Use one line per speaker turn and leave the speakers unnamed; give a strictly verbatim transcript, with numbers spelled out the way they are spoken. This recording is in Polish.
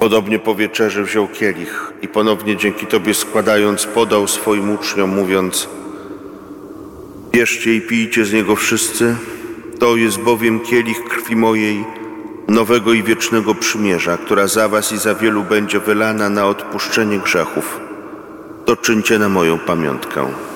Podobnie po wieczerzy wziął kielich i ponownie dzięki Tobie składając podał swoim uczniom, mówiąc: bierzcie i pijcie z niego wszyscy, to jest bowiem kielich krwi mojej, nowego i wiecznego przymierza, która za was i za wielu będzie wylana na odpuszczenie grzechów. To czyńcie na moją pamiątkę.